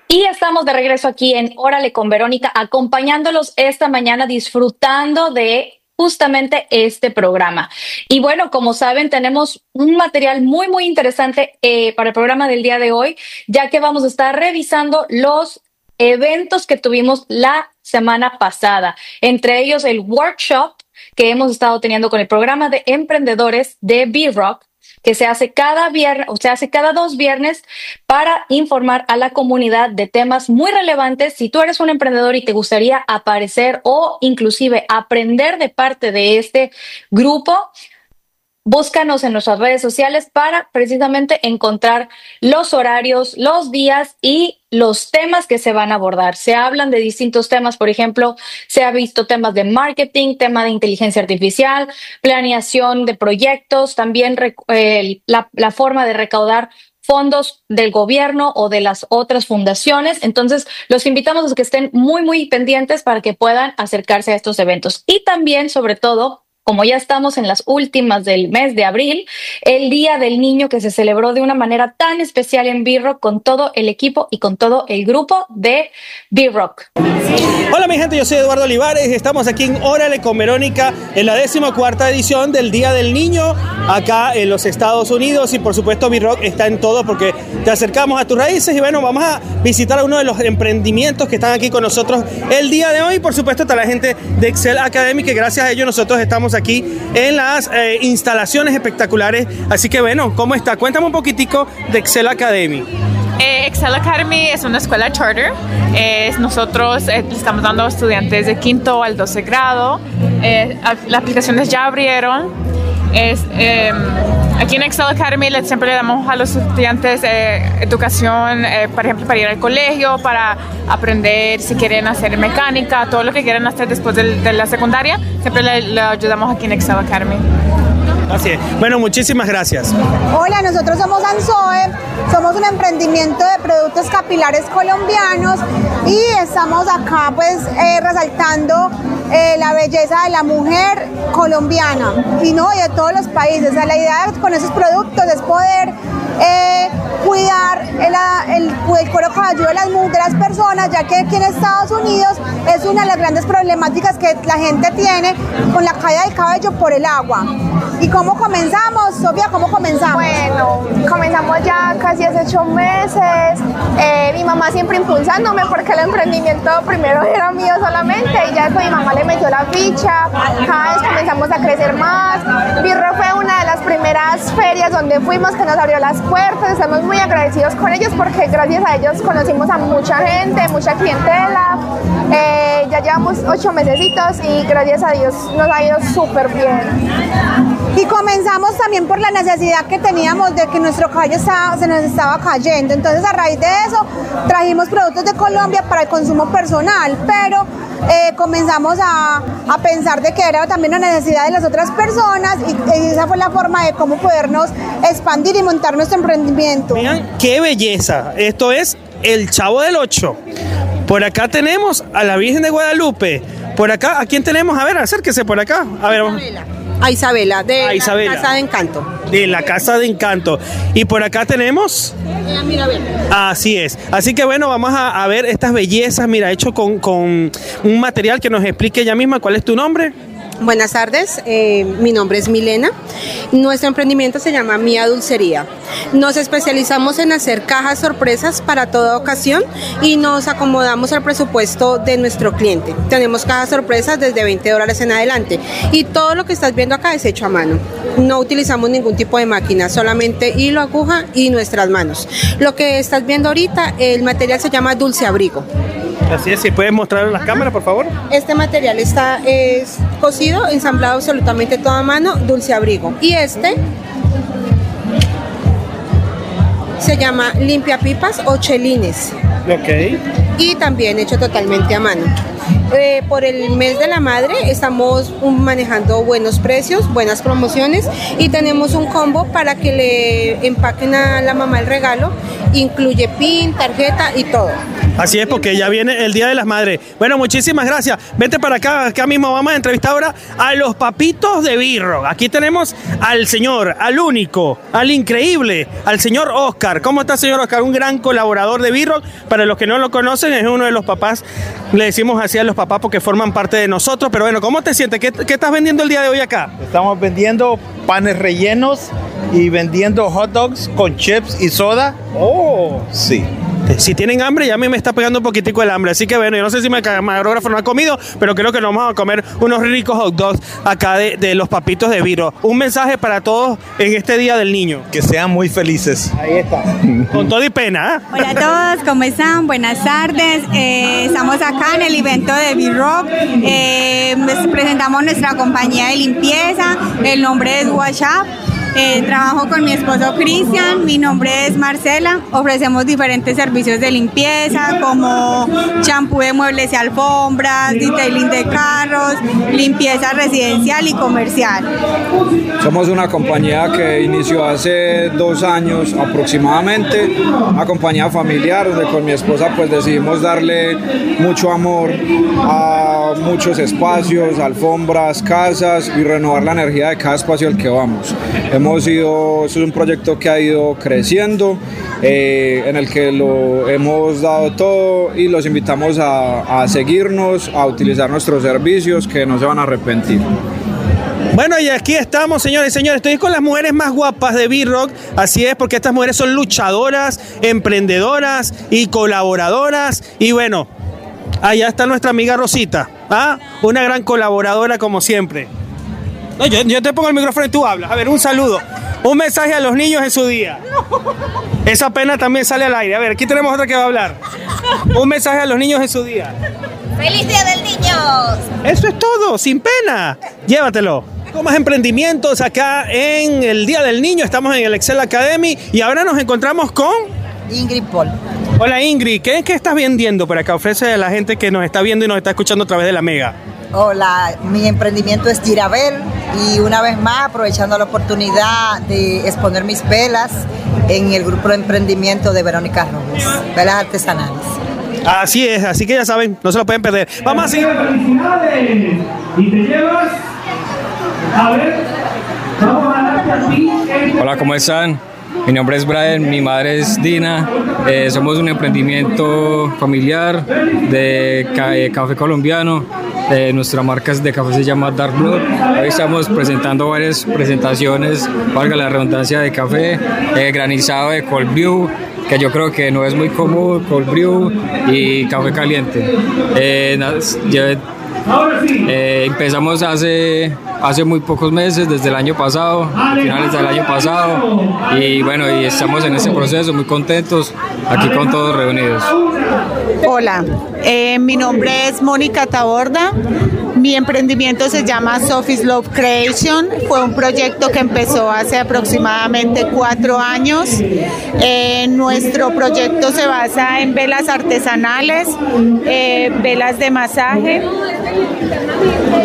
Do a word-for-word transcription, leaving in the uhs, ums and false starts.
Y estamos de regreso aquí en Órale con Verónica, acompañándolos esta mañana, disfrutando de justamente este programa. Y bueno, como saben, tenemos un material muy, muy interesante eh, para el programa del día de hoy, ya que vamos a estar revisando los eventos que tuvimos la semana pasada, entre ellos el workshop que hemos estado teniendo con el programa de emprendedores de B-Rock, que se hace cada viernes, o se hace cada dos viernes para informar a la comunidad de temas muy relevantes. Si tú eres un emprendedor y te gustaría aparecer o inclusive aprender de parte de este grupo, búscanos en nuestras redes sociales para precisamente encontrar los horarios, los días y los temas que se van a abordar. Se hablan de distintos temas, por ejemplo, se ha visto temas de marketing, tema de inteligencia artificial, planeación de proyectos, también eh, la, la forma de recaudar fondos del gobierno o de las otras fundaciones. Entonces, los invitamos a que estén muy, muy pendientes para que puedan acercarse a estos eventos. Y también, sobre todo, como ya estamos en las últimas del mes de abril, el Día del Niño, que se celebró de una manera tan especial en B-Rock con todo el equipo y con todo el grupo de B-Rock. Hola mi gente, yo soy Eduardo Olivares y estamos aquí en Órale con Verónica en la decimocuarta edición del Día del Niño acá en los Estados Unidos, y por supuesto B-Rock está en todo porque te acercamos a tus raíces. Y bueno, vamos a visitar a uno de los emprendimientos que están aquí con nosotros el día de hoy. Por supuesto está la gente de Excel Academy, que gracias a ellos nosotros estamos aquí en las eh, instalaciones espectaculares. Así que bueno, ¿cómo está? Cuéntame un poquitico de Excel Academy. Eh, Excel Academy es una escuela charter. Eh, nosotros eh, le estamos dando a estudiantes de quinto al doce grado. Eh, las aplicaciones ya abrieron. Es, eh, aquí en Excel Academy le, siempre le damos a los estudiantes eh, educación, eh, por ejemplo, para ir al colegio, para aprender si quieren hacer mecánica, todo lo que quieran hacer después de, de la secundaria, siempre le, le ayudamos aquí en Excel Academy. Así es. Bueno, muchísimas gracias. Hola, nosotros somos Anzoe, somos un emprendimiento de productos capilares colombianos y estamos acá pues eh, resaltando eh, la belleza de la mujer colombiana y no y de todos los países. O sea, la idea con esos productos es poder eh, cuidar el, el, el cuero cabelludo de las, de las personas, ya que aquí en Estados Unidos es una de las grandes problemáticas que la gente tiene con la caída del cabello por el agua. ¿Y cómo comenzamos, Sofía? ¿Cómo comenzamos? Bueno, comenzamos ya casi hace ocho meses. Eh, mi mamá siempre impulsándome porque el emprendimiento primero era mío solamente y ya después mi mamá le metió la ficha. Cada vez comenzamos a crecer más. B-Rock fue una de las primeras ferias donde fuimos que nos abrió las puertas. Estamos muy agradecidos con ellos porque gracias a ellos conocimos a mucha gente, mucha clientela. Eh, ya llevamos ocho mesecitos y gracias a Dios nos ha ido súper bien. Y comenzamos también por la necesidad que teníamos de que nuestro cabello estaba, se nos estaba cayendo. Entonces, a raíz de eso, trajimos productos de Colombia para el consumo personal, pero eh, comenzamos a, a pensar de que era también una necesidad de las otras personas y, y esa fue la forma de cómo podernos expandir y montar nuestro emprendimiento. Vean qué belleza. Esto es el Chavo del Ocho. Por acá tenemos a la Virgen de Guadalupe. Por acá, ¿a quién tenemos? A ver, acérquese por acá. A ver, vamos. A Isabela, de a Isabela. la Casa de Encanto. De la Casa de Encanto. Y por acá tenemos... Eh, mira, bien. Así es. Así que bueno, vamos a, a ver estas bellezas, mira, hecho con, con un material que nos explique ella misma. ¿Cuál es tu nombre? Buenas tardes, eh, mi nombre es Milena. Nuestro emprendimiento se llama Mía Dulcería. Nos especializamos en hacer cajas sorpresas para toda ocasión y nos acomodamos al presupuesto de nuestro cliente. Tenemos cajas sorpresas desde veinte dólares en adelante y todo lo que estás viendo acá es hecho a mano. No utilizamos ningún tipo de máquina, solamente hilo, aguja y nuestras manos. Lo que estás viendo ahorita, el material se llama Dulce Abrigo. Así es, si puedes mostrar en las cámaras, por favor. Este material está es cosido, ensamblado absolutamente todo a mano, Dulce Abrigo. Y este se llama Limpia Pipas o Chelines. Ok. Y también hecho totalmente a mano. Eh, por el mes de la madre estamos um, manejando buenos precios, buenas promociones y tenemos un combo para que le empaquen a la mamá el regalo, incluye pin, tarjeta y todo. Así es, porque ya viene el Día de las Madres. Bueno, muchísimas gracias. Vente para acá, acá mismo vamos a entrevistar ahora a los papitos de B-Rock. Aquí tenemos al señor, al único, al increíble, al señor Oscar. ¿Cómo está, señor Oscar? Un gran colaborador de B-Rock. Para los que no lo conocen, es uno de los papás, le decimos así a los papás porque forman parte de nosotros. Pero bueno, ¿cómo te sientes? ¿Qué, qué estás vendiendo el día de hoy acá? Estamos vendiendo panes rellenos y vendiendo hot dogs con chips y soda. Oh, sí. Si tienen hambre, ya a mí me está pegando un poquitico el hambre. Así que bueno, yo no sé si mi camarógrafo no ha comido, pero creo que nos vamos a comer unos ricos hot dogs acá de, de los papitos de B-Rock. Un mensaje para todos en este Día del Niño. Que sean muy felices. Ahí está. Con todo y pena, ¿eh? Hola a todos, ¿cómo están? Buenas tardes. Eh, estamos acá en el evento de B-Rock. Eh, presentamos nuestra compañía de limpieza. El nombre es Wash Up. Eh, trabajo con mi esposo Cristian, mi nombre es Marcela. Ofrecemos diferentes servicios de limpieza como champú de muebles y alfombras, detailing de carros, limpieza residencial y comercial. Somos una compañía que inició hace dos años aproximadamente, una compañía familiar donde con mi esposa pues decidimos darle mucho amor a muchos espacios, alfombras, casas y renovar la energía de cada espacio al que vamos. Hemos ido, es un proyecto que ha ido creciendo, eh, en el que lo hemos dado todo y los invitamos a, a seguirnos, a utilizar nuestros servicios que no se van a arrepentir. Bueno, y aquí estamos, señores y señores. Estoy con las mujeres más guapas de B-Rock. Así es, porque estas mujeres son luchadoras, emprendedoras y colaboradoras. Y bueno, allá está nuestra amiga Rosita, ¿ah? Una gran colaboradora como siempre. No, yo, yo te pongo el micrófono y tú hablas. A ver, un saludo. Un mensaje a los niños en su día. Esa pena también sale al aire. A ver, aquí tenemos otra que va a hablar. Un mensaje a los niños en su día. ¡Feliz Día del Niño! Eso es todo, sin pena. Llévatelo. Con más emprendimientos acá en el Día del Niño. Estamos en el Excel Academy y ahora nos encontramos con Ingrid Paul. Hola Ingrid, ¿qué, qué estás vendiendo por acá? Ofrece a la gente que nos está viendo y nos está escuchando a través de la Mega. Hola, mi emprendimiento es Girabel y una vez más aprovechando la oportunidad de exponer mis velas en el grupo de emprendimiento de Verónica Robles, velas artesanales. Así es, así que ya saben, no se lo pueden perder. Vamos a seguir. ¡Felicidades! Y te llevas, a ver, vamos a darte a ti. Hola, ¿cómo están? Mi nombre es Brian, mi madre es Dina, eh, somos un emprendimiento familiar de ca eh, café colombiano, eh, nuestra marca de café se llama Dark Blood. Hoy estamos presentando varias presentaciones, valga la redundancia, de café, eh, granizado de cold brew, que yo creo que no es muy común, cold brew y café caliente. Eh, ya, eh, empezamos hace... hace muy pocos meses, desde el año pasado, a finales del año pasado, y bueno, y estamos en este proceso muy contentos, aquí con todos reunidos. Hola, eh, mi nombre es Mónica Taborda, mi emprendimiento se llama Sophie's Love Creation, fue un proyecto que empezó hace aproximadamente cuatro años. Eh, nuestro proyecto se basa en velas artesanales, eh, velas de masaje,